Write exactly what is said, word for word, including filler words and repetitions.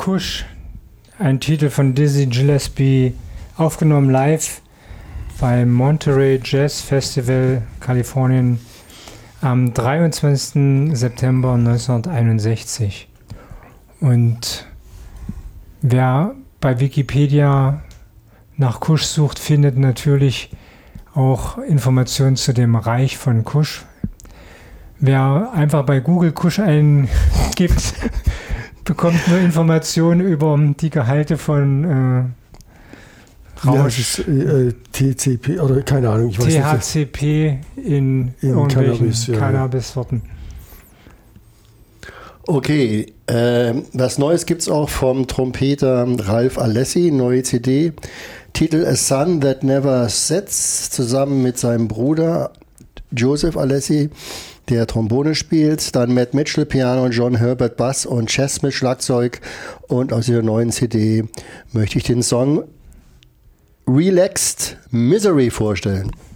Kush, ein Titel von Dizzy Gillespie, aufgenommen live beim Monterey Jazz Festival, Kalifornien, am dreiundzwanzigsten September neunzehnhunderteinundsechzig. Und wer bei Wikipedia nach Kush sucht, findet natürlich auch Informationen zu dem Reich von Kush. Wer einfach bei Google Kush eingibt, bekommt nur Informationen über die Gehalte von äh, Rausch. Ja, äh, T C P oder keine Ahnung. Ich weiß T H C P nicht. in, in irgendwelchen Cannabis, ja. Cannabis-Sorten. Okay, äh, was Neues gibt es auch vom Trompeter Ralph Alessi, neue C D. Titel A Sun That Never Sets, zusammen mit seinem Bruder Joseph Alessi, der Trombone spielt. Dann Matt Mitchell Piano und John Herbert Bass und Chess Smith Schlagzeug. Und aus dieser neuen C D möchte ich den Song Relaxed Misery vorstellen.